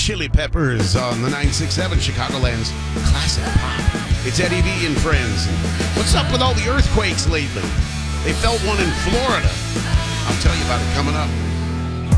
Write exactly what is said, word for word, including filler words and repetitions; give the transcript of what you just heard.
Chili Peppers on the nine six seven, Chicagoland's classic pop. It's Eddie V and friends. What's up with all the earthquakes lately? They felt one in Florida. I'll tell you about it coming up.